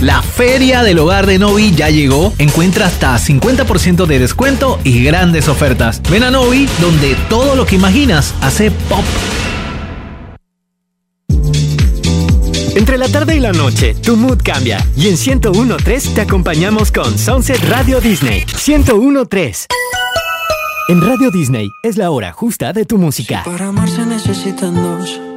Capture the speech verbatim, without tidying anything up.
La Feria del Hogar de Novi ya llegó. Encuentra hasta cincuenta por ciento de descuento y grandes ofertas. Ven a Novi, donde todo lo que imaginas hace pop. Entre la tarde y la noche, tu mood cambia. Y en ciento uno punto tres te acompañamos con Sunset Radio Disney. ciento uno punto tres. En Radio Disney es la hora justa de tu música. Si para amar se necesitan dos,